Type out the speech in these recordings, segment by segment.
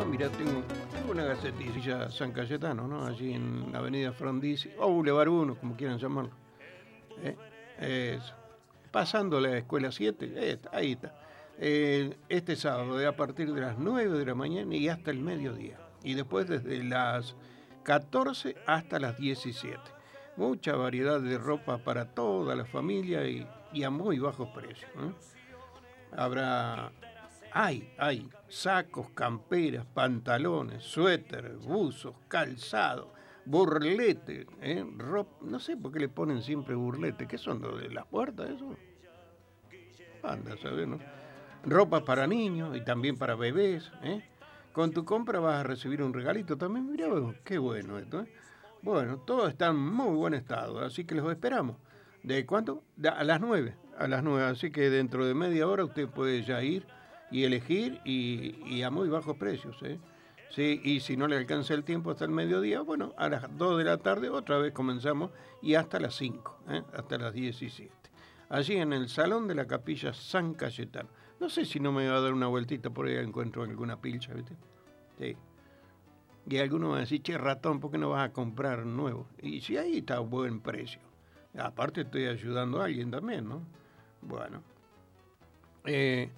mira, tengo una gacetilla San Cayetano, ¿no? Allí en la avenida Frondizi, o Boulevard 1, como quieran llamarlo. Eso. Pasando la escuela 7, ahí está. Este sábado, a partir de las 9 de la mañana y hasta el mediodía. Y después desde las 14 hasta las 17. Mucha variedad de ropa para toda la familia y a muy bajos precios, ¿no? Habrá, hay sacos, camperas, pantalones, suéter, buzos, calzado, burlete, no sé por qué le ponen siempre burlete. ¿Qué son los de las puertas eso? Anda a saber, ¿no? Ropa para niños y también para bebés, ¿eh? Con tu compra vas a recibir un regalito también. Mirá, qué bueno esto, ¿eh? Bueno, todo está en muy buen estado, así que los esperamos. ¿De cuánto? A las 9. A las 9, así que dentro de media hora usted puede ya ir y elegir y a muy bajos precios, ¿eh? Sí, y si no le alcanza el tiempo hasta el mediodía, bueno, a las 2 de la tarde otra vez comenzamos y hasta las 5, hasta las 17. Allí en el salón de la capilla San Cayetano. No sé si no me va a dar una vueltita por ahí, encuentro alguna pilcha, ¿viste? Sí. Y alguno va a decir, che, ratón, ¿por qué no vas a comprar nuevo? Y si ahí está a buen precio. Aparte estoy ayudando a alguien también, ¿no? Bueno. Eh,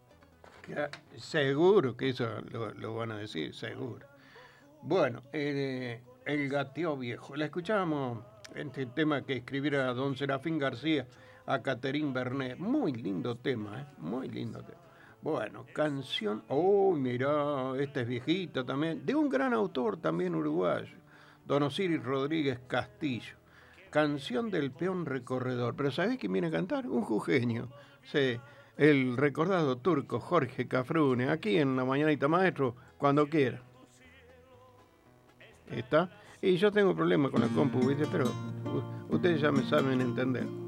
Seguro que eso lo van a decir, seguro. Bueno, el gateo viejo. La escuchábamos, este tema que escribiera don Serafín García a Caterín Bernet. Muy lindo tema, ¿eh? Muy lindo tema. Bueno, canción, oh, mirá, esta es viejita también, de un gran autor también uruguayo, don Osiris Rodríguez Castillo. Canción del peón recorredor. Pero ¿sabés quién viene a cantar? Un jujeño. Sí, el recordado turco Jorge Cafrune, aquí en La Mañanita Maestro, cuando quiera. ¿Está? Y yo tengo problemas con la compu, ¿viste? Pero ustedes ya me saben entender.